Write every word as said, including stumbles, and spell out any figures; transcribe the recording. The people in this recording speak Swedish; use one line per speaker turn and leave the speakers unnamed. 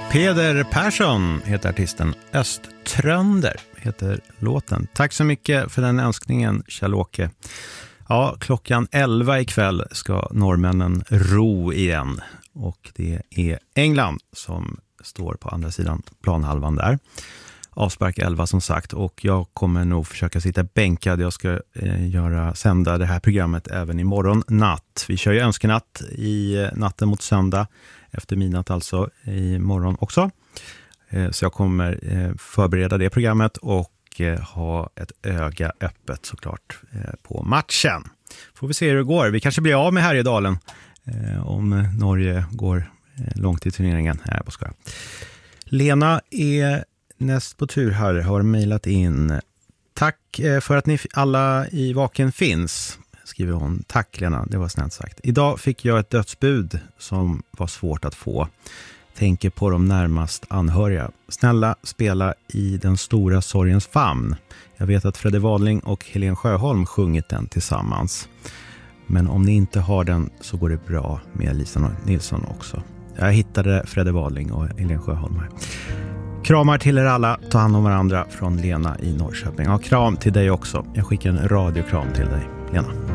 Peder Persson heter artisten. Östtrönder heter låten. Tack så mycket för den önskningen, Kjell-Åke. Ja, klockan elva ikväll ska norrmännen ro igen. Och det är England som står på andra sidan planhalvan där. Avspark elva som sagt, och jag kommer nog försöka sitta bänkad. Jag ska eh, göra sända det här programmet även imorgon natt. Vi kör ju önskenatt i natten mot söndag, efter midnatt alltså, imorgon också. Eh, så jag kommer eh, förbereda det programmet och eh, ha ett öga öppet såklart eh, på matchen. Får vi se hur det går. Vi kanske blir av med Härjedalen eh, om Norge går eh, långt i turneringen. Nej, jag skojar. Lena är näst på tur här, har mejlat in. Tack för att ni alla i Vaken finns, skriver hon. Tack Lena, det var snällt sagt. Idag fick jag ett dödsbud som var svårt att få. Tänker på de närmast anhöriga. Snälla, spela i den stora sorgens famn. Jag vet att Fredde Wadling och Helen Sjöholm sjungit den tillsammans. Men om ni inte har den så går det bra med Lisa Nilsson också. Jag hittade Fredde Wadling och Helen Sjöholm här. Kramar till er alla, ta hand om varandra, från Lena i Norrköping. Ja, kram till dig också. Jag skickar en radiokram till dig, Lena.